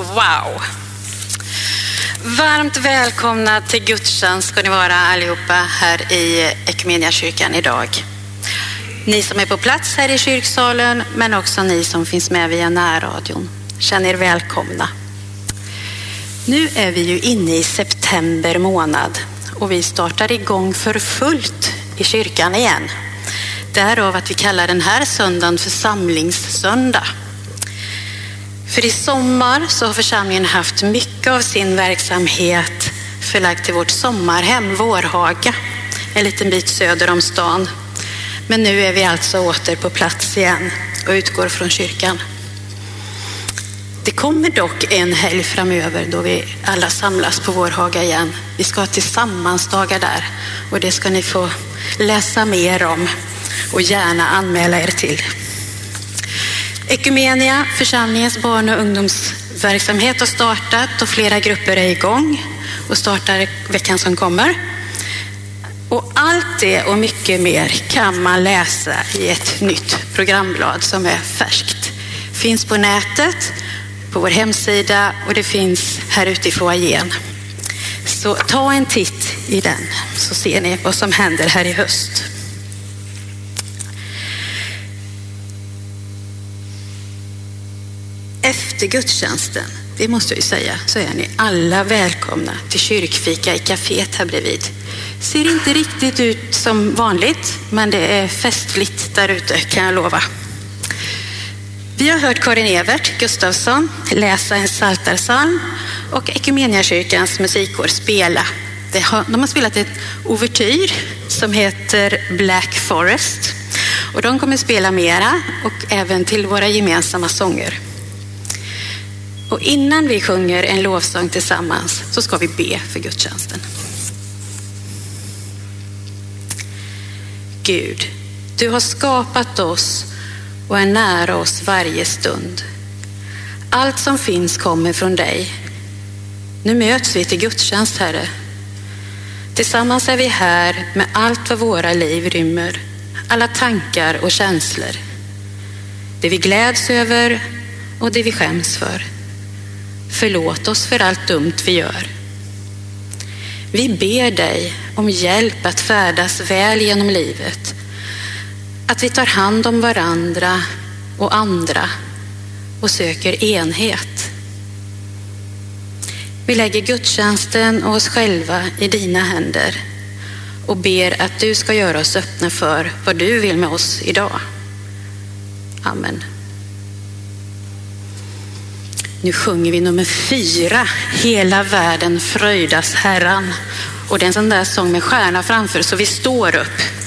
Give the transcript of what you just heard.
Wow! Varmt välkomna till gudstjänst ska ni vara allihopa här i Equmeniakyrkan idag. Ni som är på plats här i kyrksalen, men också ni som finns med via närradion. Känn er välkomna. Nu är vi ju inne i september månad och vi startar igång för fullt i kyrkan igen. Därav att vi kallar den här söndagen för samlingssöndag. För i sommar så har församlingen haft mycket av sin verksamhet förlagd till vårt sommarhem, Vårhaga, en liten bit söder om stan. Men nu är vi alltså åter på plats igen och utgår från kyrkan. Det kommer dock en helg framöver då vi alla samlas på Vårhaga igen. Vi ska ha tillsammansdagar där och det ska ni få läsa mer om och gärna anmäla er till. Equmenia, församlingens barn- och ungdomsverksamhet, har startat och flera grupper är igång och startar veckan som kommer. Och allt det och mycket mer kan man läsa i ett nytt programblad som är färskt. Finns på nätet, på vår hemsida och det finns här ute i foajén. Så ta en titt i den så ser ni vad som händer här i höst. Efter gudstjänsten, det måste jag ju säga, så är ni alla välkomna till kyrkfika i kaféet här bredvid. Ser inte riktigt ut som vanligt, men det är festligt där ute kan jag lova. Vi har hört Karin Evert Gustafsson läsa en psaltarpsalm och Equmeniakyrkans musikkår spela. De har spelat ett ouvertyr som heter Black Forest och de kommer spela mera och även till våra gemensamma sånger. Och innan vi sjunger en lovsång tillsammans så ska vi be för gudstjänsten. Gud, du har skapat oss och är nära oss varje stund. Allt som finns kommer från dig. Nu möts vi till gudstjänst, Herre. Tillsammans är vi här med allt vad våra liv rymmer. Alla tankar och känslor. Det vi gläds över och det vi skäms för. Förlåt oss för allt dumt vi gör. Vi ber dig om hjälp att färdas väl genom livet. Att vi tar hand om varandra och andra och söker enhet. Vi lägger gudstjänsten och oss själva i dina händer och ber att du ska göra oss öppna för vad du vill med oss idag. Amen. Nu sjunger vi nummer 4, Hela världen fröjdas Herran. Och det är en sån där sång med stjärna framför så vi står upp.